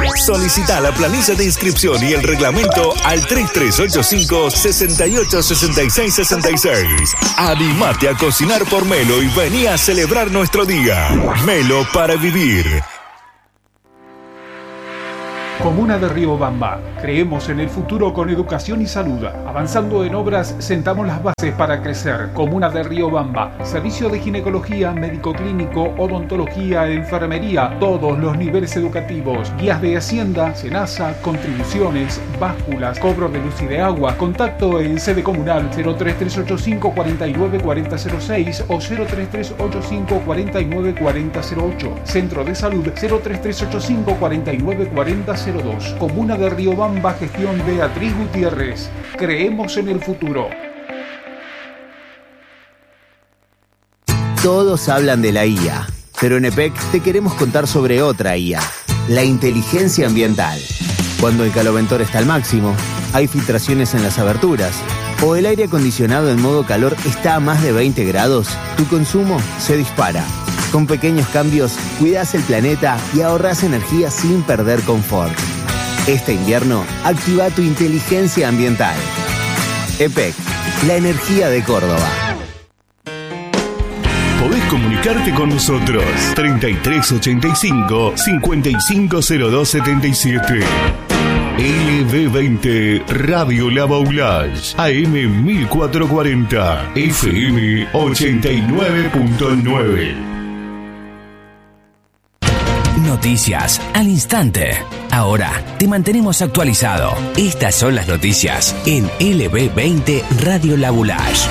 Solicita la planilla de inscripción y el reglamento al 3385-686666. Animate a cocinar por Melo y vení a celebrar nuestro día. Melo para vivir. Comuna de Riobamba. Creemos en el futuro con educación y salud. Avanzando en obras, sentamos las bases para crecer. Comuna de Riobamba. Servicio de ginecología, médico clínico, odontología, enfermería, todos los niveles educativos. Guías de Hacienda, Senasa, contribuciones, básculas, cobro de luz y de agua. Contacto en sede comunal 03385 49 4006 o 03385 49 4008. Centro de Salud 03385 49 4002. Comuna de Riobamba, gestión Beatriz Gutiérrez. Creemos en el futuro. Todos hablan de la IA, pero en EPEC te queremos contar sobre otra IA, la inteligencia ambiental. Cuando el caloventor está al máximo, hay filtraciones en las aberturas, o el aire acondicionado en modo calor está a más de 20 grados, tu consumo se dispara. Con pequeños cambios, cuidas el planeta y ahorras energía sin perder confort. Este invierno, activa tu inteligencia ambiental. EPEC, la energía de Córdoba. Podés comunicarte con nosotros. 3385-550277. LB20 Radio La Baulage, AM 1440, FM 89.9. Noticias al instante. Ahora te mantenemos actualizado. Estas son las noticias en LB20 Radio La Baulage.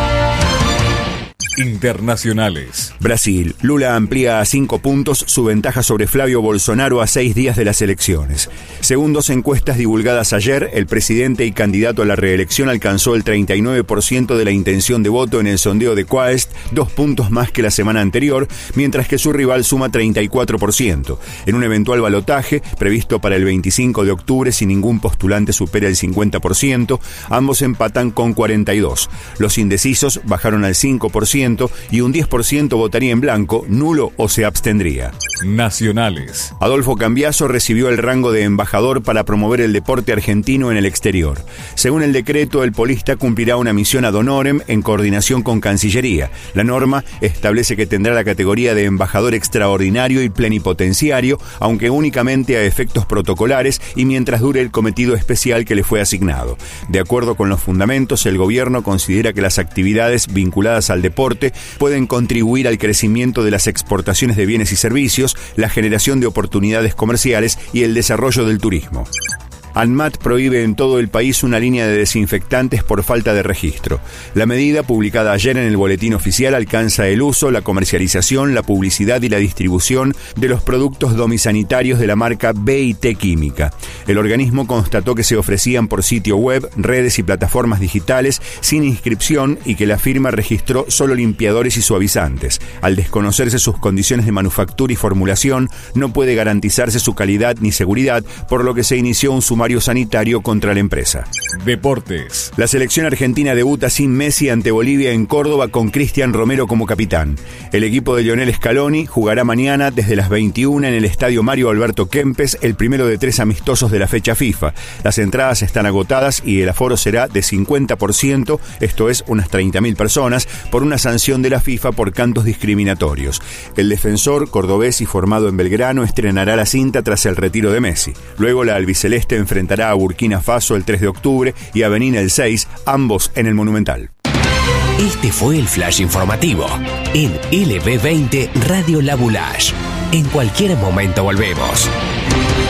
Internacionales. Brasil. Lula amplía a 5 puntos su ventaja sobre Flavio Bolsonaro a 6 días de las elecciones. Según 2 encuestas divulgadas ayer, el presidente y candidato a la reelección alcanzó el 39% de la intención de voto en el sondeo de Quaest, 2 puntos más que la semana anterior, mientras que su rival suma 34%. En un eventual balotaje, previsto para el 25 de octubre, si ningún postulante supera el 50%, ambos empatan con 42%. Los indecisos bajaron al 5%, y un 10% votaría en blanco, nulo o se abstendría. Nacionales. Adolfo Cambiaso recibió el rango de embajador para promover el deporte argentino en el exterior. Según el decreto, el polista cumplirá una misión ad honorem en coordinación con Cancillería. La norma establece que tendrá la categoría de embajador extraordinario y plenipotenciario, aunque únicamente a efectos protocolares y mientras dure el cometido especial que le fue asignado. De acuerdo con los fundamentos, el gobierno considera que las actividades vinculadas al deporte pueden contribuir al crecimiento de las exportaciones de bienes y servicios, la generación de oportunidades comerciales y el desarrollo del turismo. ANMAT prohíbe en todo el país una línea de desinfectantes por falta de registro. La medida, publicada ayer en el Boletín Oficial, alcanza el uso, la comercialización, la publicidad y la distribución de los productos domisanitarios de la marca B&T Química. El organismo constató que se ofrecían por sitio web, redes y plataformas digitales sin inscripción y que la firma registró solo limpiadores y suavizantes. Al desconocerse sus condiciones de manufactura y formulación, no puede garantizarse su calidad ni seguridad, por lo que se inició un sumario sanitario contra la empresa. Deportes. La selección argentina debuta sin Messi ante Bolivia en Córdoba con Cristian Romero como capitán. El equipo de Lionel Scaloni jugará mañana desde las 21 en el estadio Mario Alberto Kempes, el primero de 3 amistosos de la fecha FIFA. Las entradas están agotadas y el aforo será de 50%, esto es unas 30.000 personas, por una sanción de la FIFA por cantos discriminatorios. El defensor cordobés y formado en Belgrano estrenará la cinta tras el retiro de Messi. Luego la albiceleste enfrentará a Burkina Faso el 3 de octubre y a Benín el 6, ambos en el Monumental. Este fue el Flash Informativo en LB20 Radio La Baulage. En cualquier momento volvemos.